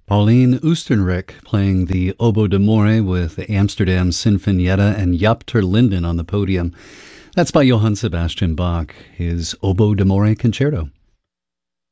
Pauline Oostenrijk playing the oboe d'amore with the Amsterdam Sinfonietta and Jaap ter Linden on the podium. That's by Johann Sebastian Bach, his Oboe d'amore concerto.